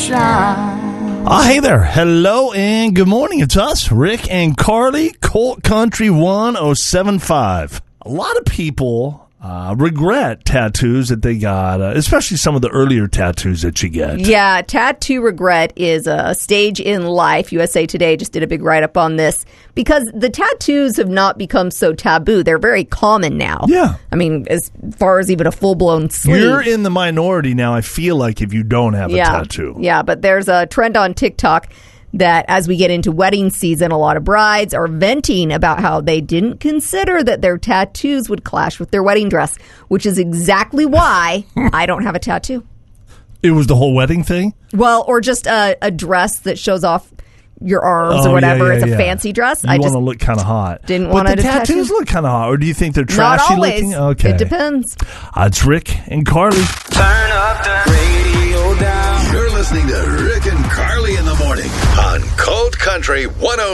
shine. Hey there. Hello and good morning. It's us, Rick and Carly, Colt Country 1075. A lot of people regret tattoos that they got, especially some of the earlier tattoos that you get. Yeah, tattoo regret is a stage in life. USA Today just did a big write-up on this because the tattoos have not become so taboo. They're very common now. Yeah. I mean, as far as even a full-blown sleeve. You're in the minority now, I feel like, if you don't have a tattoo. Yeah, but there's a trend on TikTok that as we get into wedding season, a lot of brides are venting about how they didn't consider that their tattoos would clash with their wedding dress, which is exactly why I don't have a tattoo. It was the whole wedding thing? Well, or just a dress that shows off your arms or whatever. It's a fancy dress. You want to look kind of hot. Didn't want to. But the tattoos look kind of hot, or do you think they're trashy Not always. looking? Okay. It depends. It's Rick and Carly. Turn up the radio down. You're listening to Rick and Carly in the morning on Colt Country 105.